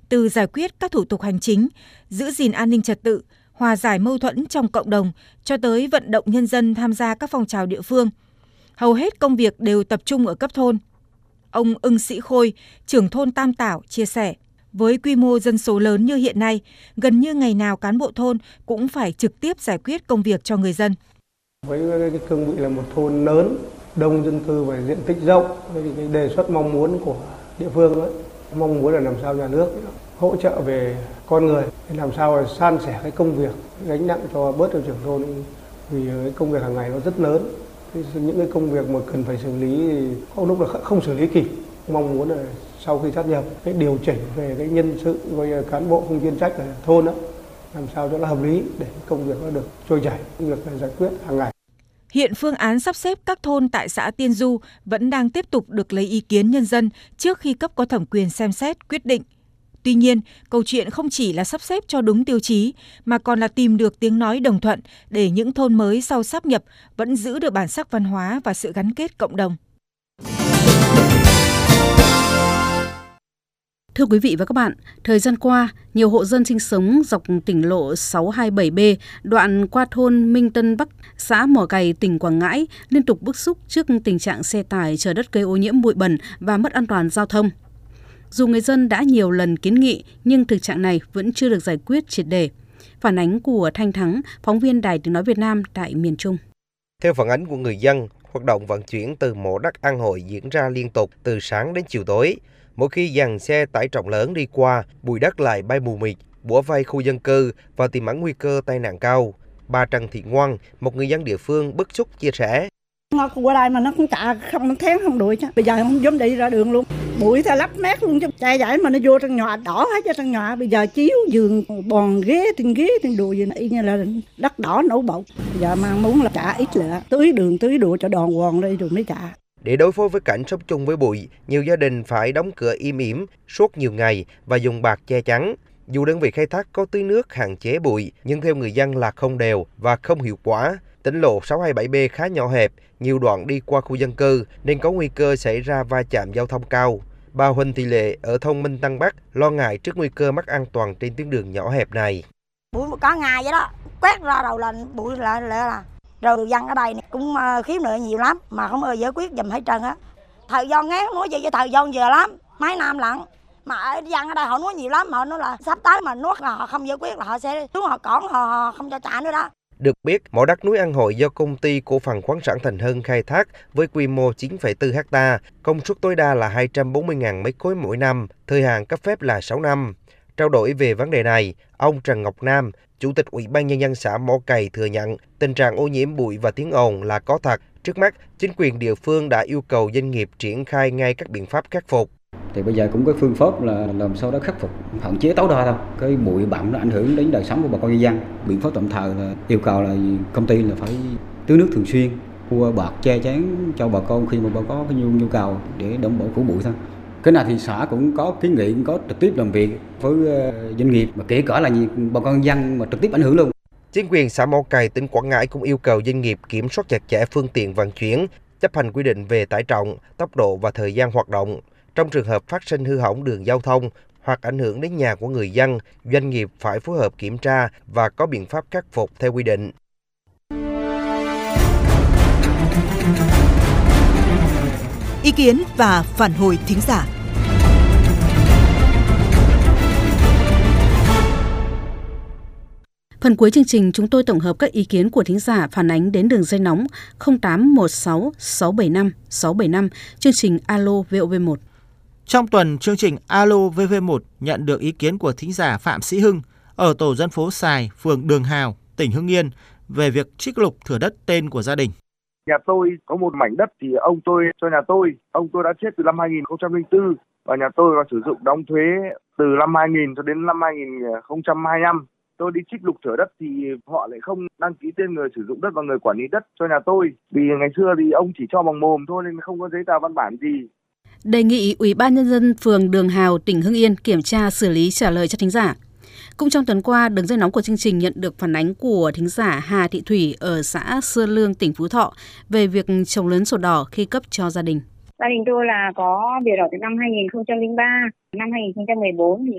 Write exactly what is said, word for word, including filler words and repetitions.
từ giải quyết các thủ tục hành chính, giữ gìn an ninh trật tự, hòa giải mâu thuẫn trong cộng đồng, cho tới vận động nhân dân tham gia các phong trào địa phương. Hầu hết công việc đều tập trung ở cấp thôn. Ông Ưng Sĩ Khôi, trưởng thôn Tam Tảo, chia sẻ, với quy mô dân số lớn như hiện nay, gần như ngày nào cán bộ thôn cũng phải trực tiếp giải quyết công việc cho người dân. Với cái cương vị là một thôn lớn, đông dân cư và diện tích rộng, thì cái đề xuất mong muốn của địa phương ấy, mong muốn là làm sao nhà nước hỗ trợ về con người, làm sao san sẻ cái công việc, gánh nặng cho bớt cho trưởng thôn, vì cái công việc hàng ngày nó rất lớn. Những cái công việc mà cần phải xử lý thì có lúc là không xử lý kịp. Mong muốn là sau khi sát nhập, cái điều chỉnh về cái nhân sự với cán bộ không chuyên trách ở thôn đó, làm sao cho nó hợp lý để công việc nó được trôi chảy, việc giải quyết hàng ngày. Hiện phương án sắp xếp các thôn tại xã Tiên Du vẫn đang tiếp tục được lấy ý kiến nhân dân trước khi cấp có thẩm quyền xem xét quyết định. Tuy nhiên, câu chuyện không chỉ là sắp xếp cho đúng tiêu chí, mà còn là tìm được tiếng nói đồng thuận để những thôn mới sau sáp nhập vẫn giữ được bản sắc văn hóa và sự gắn kết cộng đồng. Thưa quý vị và các bạn, thời gian qua, nhiều hộ dân sinh sống dọc tỉnh lộ sáu hai bảy B, đoạn qua thôn Minh Tân Bắc, xã Mỏ Cày, tỉnh Quảng Ngãi, liên tục bức xúc trước tình trạng xe tải chở đất gây ô nhiễm bụi bẩn và mất an toàn giao thông. Dù người dân đã nhiều lần kiến nghị, nhưng thực trạng này vẫn chưa được giải quyết triệt để. Phản ánh của Thanh Thắng, phóng viên Đài Tiếng nói Việt Nam tại miền Trung. Theo phản ánh của người dân, hoạt động vận chuyển từ mỏ đất An Hội diễn ra liên tục từ sáng đến chiều tối. Mỗi khi dàn xe tải trọng lớn đi qua, bụi đất lại bay mù mịt, bủa vây khu dân cư và tiềm ẩn nguy cơ tai nạn cao. Bà Trần Thị Ngoan, một người dân địa phương bức xúc chia sẻ. Nó qua đây mà nó cũng chả không thén không đuổi chứ. Bây giờ không dám đi ra đường luôn. Bụi theo lấp mét luôn chứ. Chạy giải mà nó vô trong nhà đỏ hết cho trong nhà. Bây giờ chiếu giường bòn ghế trên ghế trên đùi gì này như là đất đỏ nấu bột. Bây giờ mang muốn là chả ít lệ. Tưới đường tưới đùa cho đòn quòn đây rồi mới chả. Để đối phó với cảnh sống chung với bụi, nhiều gia đình phải đóng cửa im ỉm suốt nhiều ngày và dùng bạt che chắn. Dù đơn vị khai thác có tưới nước hạn chế bụi, nhưng theo người dân là không đều và không hiệu quả. Tỉnh lộ sáu hai bảy B khá nhỏ hẹp, nhiều đoạn đi qua khu dân cư nên có nguy cơ xảy ra va chạm giao thông cao. Bà Huỳnh Thị Lệ ở thôn Minh Tân Bắc lo ngại trước nguy cơ mất an toàn trên tuyến đường nhỏ hẹp này. Bụi cả ngày vậy đó, quét ra đầu là bụi là là rồi dân ở đây cũng khiếu nại nhiều lắm mà không bao giờ giải quyết giùm hết trơn á. Thời gian ngán nói gì với thời gian giờ lắm, mấy năm lận. Mà dân ở đây họ nói nhiều lắm, họ nói là sắp tới mà nuốt là họ không giải quyết là họ sẽ xuống họ cõng họ, họ không cho trả nữa đó. Được biết, mỏ đất núi An Hội do công ty cổ phần khoáng sản Thành Hưng khai thác với quy mô chín phẩy bốn héc ta, công suất tối đa là hai trăm bốn mươi nghìn mét khối mỗi năm, thời hạn cấp phép là sáu năm. Trao đổi về vấn đề này, ông Trần Ngọc Nam, Chủ tịch Ủy ban Nhân dân xã Mỏ Cày thừa nhận tình trạng ô nhiễm bụi và tiếng ồn là có thật. Trước mắt, chính quyền địa phương đã yêu cầu doanh nghiệp triển khai ngay các biện pháp khắc phục. Thì bây giờ cũng có phương pháp là làm sao đó khắc phục, hạn chế tối đa thôi. Cái bụi bặm nó ảnh hưởng đến đời sống của bà con nhân dân. Biện pháp tạm thời là yêu cầu là công ty là phải tưới nước thường xuyên, mua bạt che chắn cho bà con khi mà bà có cái nhu, nhu cầu để đảm bảo khử bụi thôi. Cái này thì xã cũng có kiến nghị, cũng có trực tiếp làm việc với doanh nghiệp, mà kể cả là bà con dân mà trực tiếp ảnh hưởng luôn. Chính quyền xã Mỏ Cày, tỉnh Quảng Ngãi cũng yêu cầu doanh nghiệp kiểm soát chặt chẽ phương tiện vận chuyển, chấp hành quy định về tải trọng, tốc độ và thời gian hoạt động. Trong trường hợp phát sinh hư hỏng đường giao thông hoặc ảnh hưởng đến nhà của người dân, doanh nghiệp phải phối hợp kiểm tra và có biện pháp khắc phục theo quy định. Ý kiến và phản hồi thính giả. Phần cuối chương trình, chúng tôi tổng hợp các ý kiến của thính giả phản ánh đến đường dây nóng không tám một sáu sáu bảy năm sáu bảy năm, chương trình Alo vê o vê một. Trong tuần, chương trình Alo vê o vê một nhận được ý kiến của thính giả Phạm Sĩ Hưng ở tổ dân phố Sài, phường Đường Hào, tỉnh Hưng Yên về việc trích lục thửa đất tên của gia đình. Nhà tôi có một mảnh đất thì ông tôi cho nhà tôi, ông tôi đã chết từ năm hai nghìn không trăm lẻ bốn và nhà tôi có sử dụng đóng thuế từ năm hai nghìn cho đến năm hai nghìn không trăm hai mươi lăm. Tôi đi trích lục thửa đất thì họ lại không đăng ký tên người sử dụng đất và người quản lý đất cho nhà tôi. Vì ngày xưa thì ông chỉ cho bằng mồm thôi nên không có giấy tờ văn bản gì. Đề nghị Ủy ban Nhân dân phường Đường Hào, tỉnh Hưng Yên kiểm tra xử lý trả lời cho thính giả. Cũng trong tuần qua, đường dây nóng của chương trình nhận được phản ánh của thính giả Hà Thị Thủy ở xã Sơn Lương, tỉnh Phú Thọ về việc trồng lớn sổ đỏ khi cấp cho gia đình. Gia đình tôi là có bìa đỏ từ năm hai nghìn không trăm lẻ ba, năm hai nghìn không trăm mười bốn thì